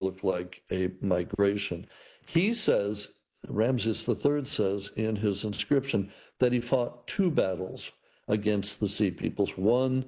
look like a migration. He says, Ramses III says in his inscription that he fought two battles against the Sea Peoples, one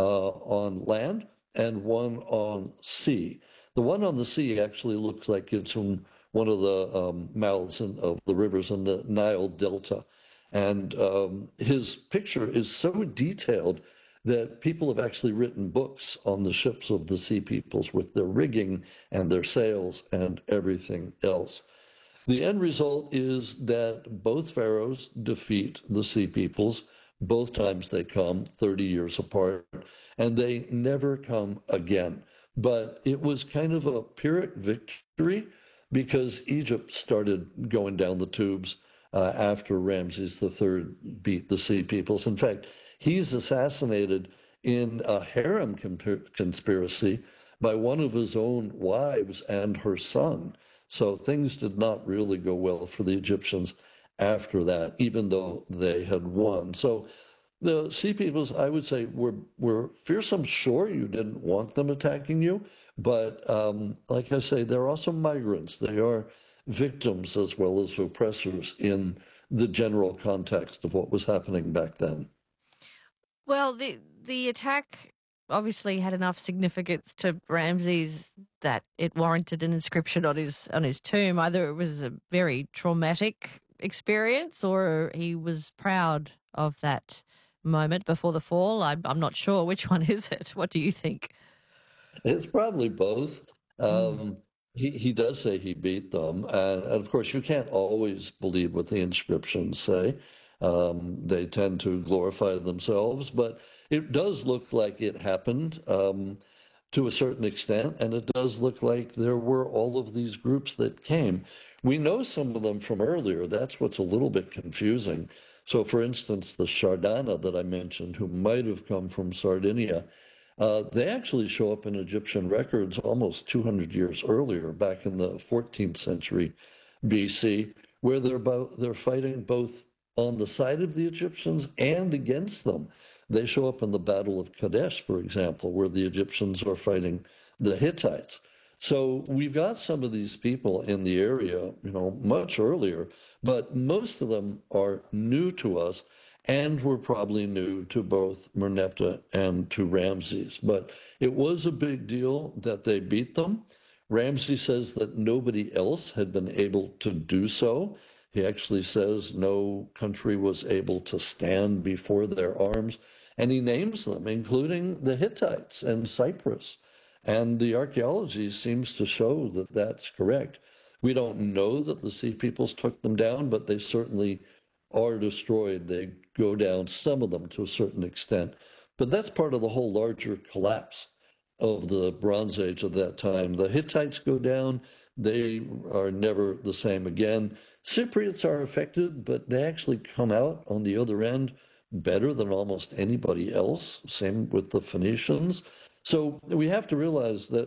on land and one on sea. The one on the sea actually looks like it's from one of the mouths of the rivers in the Nile Delta. And his picture is so detailed that people have actually written books on the ships of the Sea Peoples with their rigging and their sails and everything else. The end result is that both pharaohs defeat the Sea Peoples. Both times they come 30 years apart, and they never come again. But it was kind of a Pyrrhic victory because Egypt started going down the tubes after Ramses III beat the Sea Peoples. In fact, he's assassinated in a harem conspiracy by one of his own wives and her son. So things did not really go well for the Egyptians after that, even though they had won. So the Sea Peoples, I would say, were fearsome. Sure, you didn't want them attacking you, but like I say, they're also migrants. They are victims as well as oppressors in the general context of what was happening back then. Well, the attack obviously had enough significance to Ramses that it warranted an inscription on his tomb. Either it was a very traumatic experience or he was proud of that moment before the fall. I'm not sure. Which one is it? What do you think? It's probably both. Mm. He does say he beat them, and of course, you can't always believe what the inscriptions say. They tend to glorify themselves, but it does look like it happened to a certain extent, and it does look like there were all of these groups that came. We know some of them from earlier. That's what's a little bit confusing. So, for instance, the Shardana that I mentioned, who might have come from Sardinia, they actually show up in Egyptian records almost 200 years earlier, back in the 14th century BC, where they're fighting both on the side of the Egyptians and against them. They show up in the Battle of Kadesh, for example, where the Egyptians are fighting the Hittites. So we've got some of these people in the area, much earlier, but most of them are new to us and were probably new to both Merneptah and to Ramses. But it was a big deal that they beat them. Ramses says that nobody else had been able to do so. He actually says no country was able to stand before their arms, and he names them, including the Hittites and Cyprus. And the archaeology seems to show that that's correct. We don't know that the Sea Peoples took them down, but they certainly are destroyed. They go down, some of them to a certain extent. But that's part of the whole larger collapse of the Bronze Age of that time. The Hittites go down, they are never the same again. Cypriots are affected, but they actually come out on the other end better than almost anybody else. Same with the Phoenicians. So we have to realize that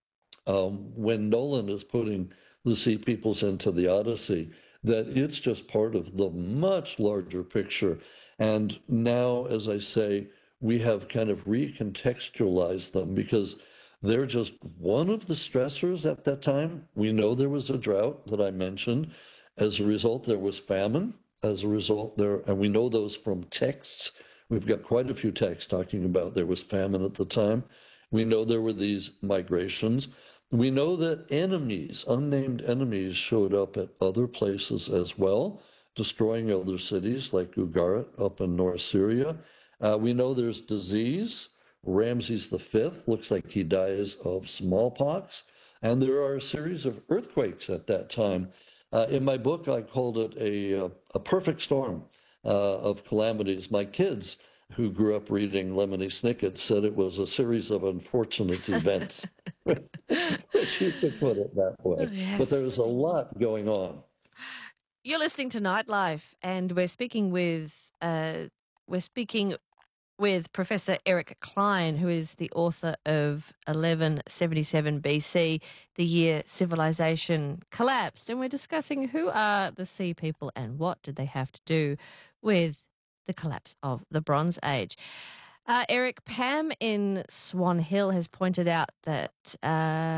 when Nolan is putting the Sea Peoples into the Odyssey, that it's just part of the much larger picture. And now, as I say, we have kind of recontextualized them because they're just one of the stressors at that time. We know there was a drought that I mentioned. As a result, there was famine. As a result, and we know those from texts. We've got quite a few texts talking about there was famine at the time. We know there were these migrations. We know that enemies, unnamed enemies, showed up at other places as well, destroying other cities like Ugarit up in North Syria. We know there's disease. Ramses V looks like he dies of smallpox. And there are a series of earthquakes at that time. In my book, I called it a perfect storm of calamities. My kids, who grew up reading Lemony Snicket, said it was a series of unfortunate events, which you could put it that way. But Yes. there's a lot going on. You're listening to Nightlife, and we're speaking with Professor Eric Klein, who is the author of 1177 BC, the year civilization collapsed. And we're discussing who are the Sea People and what did they have to do with the collapse of the Bronze Age. Eric, Pam in Swan Hill has pointed out that